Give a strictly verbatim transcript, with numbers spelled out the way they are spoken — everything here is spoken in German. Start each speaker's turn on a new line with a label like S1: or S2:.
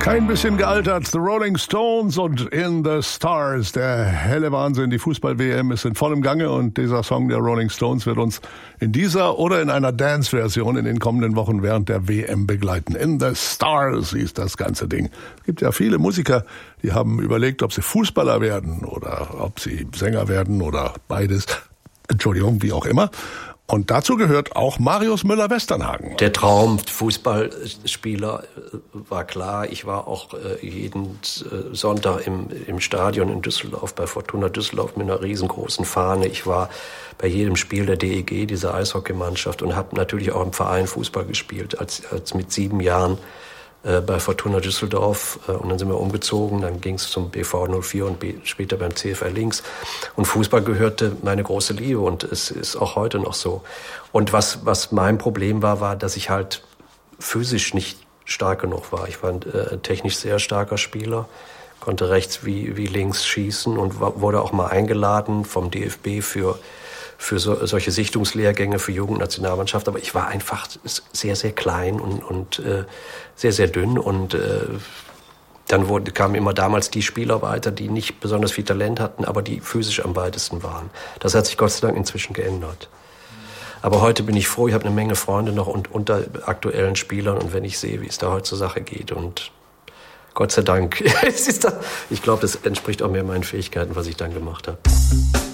S1: Kein bisschen gealtert, The Rolling Stones und In the Stars. Der helle Wahnsinn, die Fußball-W M ist in vollem Gange und dieser Song der Rolling Stones wird uns in dieser oder in einer Dance-Version in den kommenden Wochen während der W M begleiten. In the Stars hieß das ganze Ding. Es gibt ja viele Musiker, die haben überlegt, ob sie Fußballer werden oder ob sie Sänger werden oder beides. Entschuldigung, wie auch immer. Und dazu gehört auch Marius Müller-Westernhagen.
S2: Der Traum Fußballspieler war klar. Ich war auch jeden Sonntag im, im Stadion in Düsseldorf, bei Fortuna Düsseldorf mit einer riesengroßen Fahne. Ich war bei jedem Spiel der D E G, dieser Eishockeymannschaft, und habe natürlich auch im Verein Fußball gespielt, als, als mit sieben Jahren äh, bei Fortuna Düsseldorf. Äh, und dann sind wir umgezogen, dann ging es zum B V null vier und B, später beim C F R Links. Und Fußball gehörte meine große Liebe und es ist auch heute noch so. Und was, was mein Problem war, war, dass ich halt physisch nicht stark genug war. Ich war ein äh, technisch sehr starker Spieler, konnte rechts wie, wie links schießen und war, wurde auch mal eingeladen vom D F B für für so, solche Sichtungslehrgänge für Jugendnationalmannschaft, aber ich war einfach sehr, sehr klein und, und äh, sehr, sehr dünn und äh, dann wurde, kamen immer damals die Spieler weiter, die nicht besonders viel Talent hatten, aber die physisch am weitesten waren. Das hat sich Gott sei Dank inzwischen geändert. Aber heute bin ich froh, ich habe eine Menge Freunde noch und, unter aktuellen Spielern und wenn ich sehe, wie es da heute zur Sache geht und Gott sei Dank, es ist da, ich glaube, das entspricht auch mehr meinen Fähigkeiten, was ich dann gemacht habe.